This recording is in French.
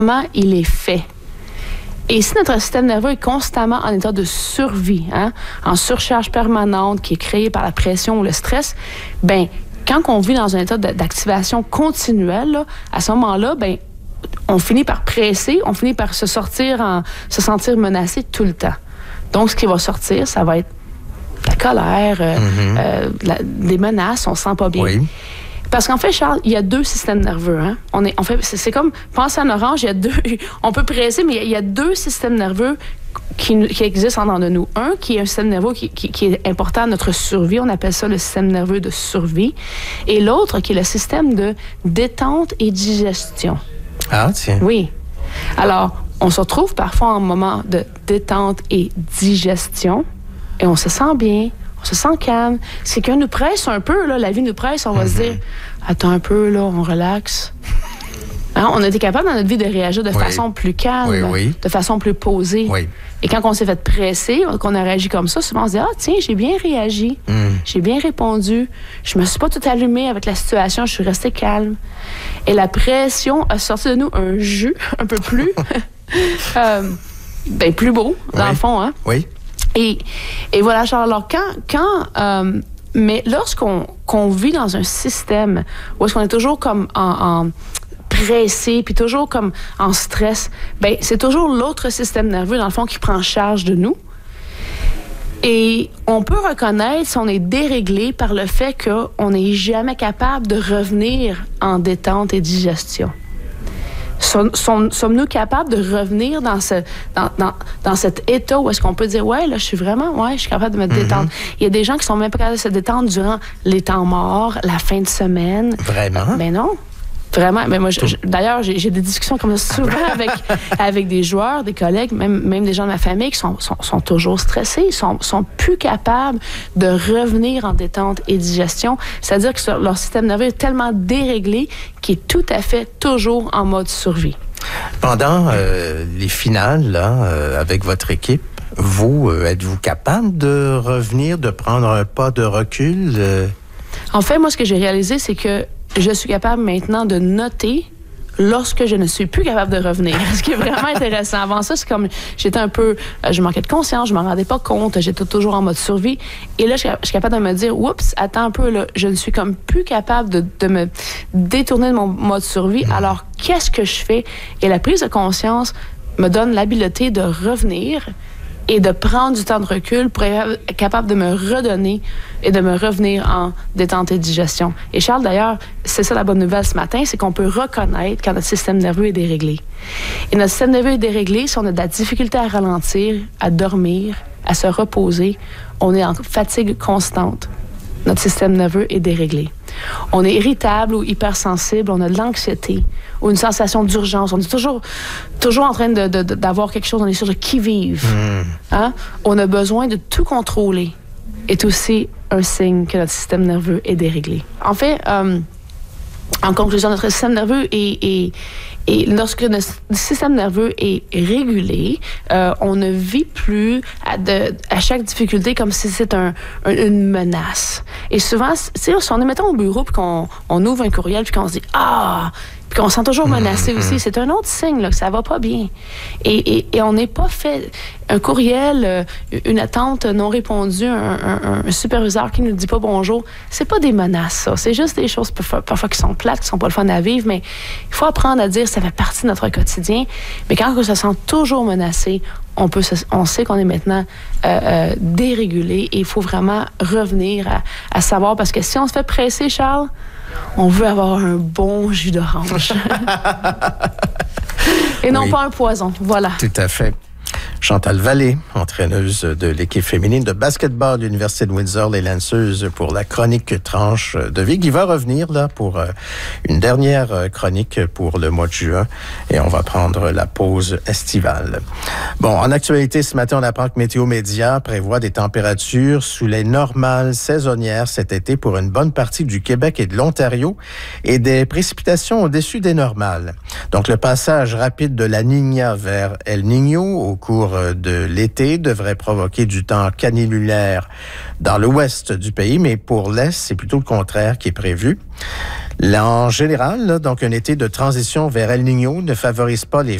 comment il est fait. Et si notre système nerveux est constamment en état de survie, en surcharge permanente qui est créée par la pression ou le stress, ben quand on vit dans un état d'activation continuelle, là, à ce moment-là, ben on finit par presser, on finit par se sentir menacé tout le temps. Donc, ce qui va sortir, ça va être la colère, des menaces, on se sent pas bien. Oui. Parce qu'en fait, Charles, il y a deux systèmes nerveux. C'est comme, pense à un orange, il y a deux, on peut presser, mais il y a deux systèmes nerveux qui existent en dedans de nous. Un qui est un système nerveux qui est important à notre survie, on appelle ça le système nerveux de survie, et l'autre qui est le système de détente et digestion. Ah, tiens. Oui. Alors, on se retrouve parfois en moment de détente et digestion, et on se sent bien. On se sent calme. Si quelqu'un nous presse un peu, là, la vie nous presse, on va se dire, attends un peu, là, on relaxe. On a été capable dans notre vie de réagir de façon plus calme, de façon plus posée. Oui. Et quand on s'est fait presser, qu'on a réagi comme ça, souvent on se dit, ah tiens, j'ai bien réagi, j'ai bien répondu, je me suis pas tout allumée avec la situation, je suis restée calme. Et la pression a sorti de nous un jus un peu plus, plus beau, dans le fond. Hein? Oui. Et voilà, genre, alors mais lorsqu'on vit dans un système où est-ce qu'on est toujours comme en pressé, puis toujours comme en stress, ben c'est toujours l'autre système nerveux, dans le fond, qui prend charge de nous. Et on peut reconnaître si on est déréglé par le fait qu'on n'est jamais capable de revenir en détente et digestion. Sommes-nous capables de revenir dans cet état où est-ce qu'on peut dire, ouais, là, je suis capable de me détendre. Il y a des gens qui sont même pas capables de se détendre durant les temps morts, la fin de semaine. Vraiment? Mais non. Vraiment. Mais moi, d'ailleurs, j'ai des discussions comme ça souvent avec des joueurs, des collègues, même des gens de ma famille qui sont toujours stressés. Ils sont plus capables de revenir en détente et digestion. C'est-à-dire que leur système nerveux est tellement déréglé qu'il est tout à fait toujours en mode survie. Pendant les finales, là, avec votre équipe, êtes-vous capable de revenir, de prendre un pas de recul? En fait, moi, ce que j'ai réalisé, c'est que je suis capable maintenant de noter lorsque je ne suis plus capable de revenir. Ce qui est vraiment intéressant. Avant ça, c'est comme j'étais un peu... je manquais de conscience, je ne m'en rendais pas compte, j'étais toujours en mode survie. Et là, je suis capable de me dire, oups, attends un peu, là, je ne suis comme plus capable de me détourner de mon mode survie. Alors, qu'est-ce que je fais? Et la prise de conscience me donne l'habileté de revenir et de prendre du temps de recul pour être capable de me redonner et de me revenir en détente et digestion. Et Charles, d'ailleurs, c'est ça la bonne nouvelle ce matin, c'est qu'on peut reconnaître quand notre système nerveux est déréglé. Et notre système nerveux est déréglé si on a de la difficulté à ralentir, à dormir, à se reposer. On est en fatigue constante. Notre système nerveux est déréglé. On est irritable ou hypersensible, on a de l'anxiété ou une sensation d'urgence. On est toujours en train d'avoir quelque chose, on est sur le qui-vive. On a besoin de tout contrôler. Est aussi un signe que notre système nerveux est déréglé. En fait, en conclusion, notre système nerveux est lorsque notre système nerveux est régulé, on ne vit plus à chaque difficulté comme si c'était une menace. Et souvent, si on est, mettons, au bureau puis qu'on ouvre un courriel puis qu'on se dit « Ah! » puis qu'on se sent toujours menacé aussi, c'est un autre signe là, que ça va pas bien. Et on n'est pas fait... Un courriel, une attente non répondue, un superviseur qui ne nous dit pas bonjour, c'est pas des menaces, ça. C'est juste des choses parfois qui sont plates, qui sont pas le fun à vivre, mais il faut apprendre à dire ça fait partie de notre quotidien. Mais quand on se sent toujours menacé, on sait qu'on est maintenant dérégulé et il faut vraiment revenir à savoir, parce que si on se fait presser, Charles, on veut avoir un bon jus d'orange. Et non pas un poison. Voilà. Tout à fait. Chantal Vallée, entraîneuse de l'équipe féminine de basketball de l'Université de Windsor, les Lanceuses, pour la chronique Tranche de vie, qui va revenir là pour une dernière chronique pour le mois de juin, et on va prendre la pause estivale. Bon, en actualité, ce matin, on apprend que Météo Média prévoit des températures sous les normales saisonnières cet été pour une bonne partie du Québec et de l'Ontario, et des précipitations au-dessus des normales. Donc, le passage rapide de la Niña vers El Niño au cours de l'été devrait provoquer du temps caniculaire dans l'ouest du pays, mais pour l'est, c'est plutôt le contraire qui est prévu. Là, en général, là, donc un été de transition vers El Niño ne favorise pas les